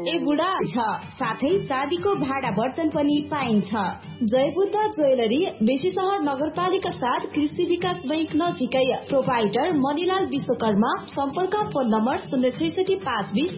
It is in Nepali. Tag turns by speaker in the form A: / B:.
A: ए बुढा छ, साथै चाँदीको भाडा बर्तन पनि पाइन्छ। जयबुद्ध ज्वेलरी बेसी सहर नगरपालिका साथ कृषि विकास बैंक नजिकै। प्रोपाइटर मणिलाल विश्वकर्मा। सम्पर्क फोन नम्बर 063 520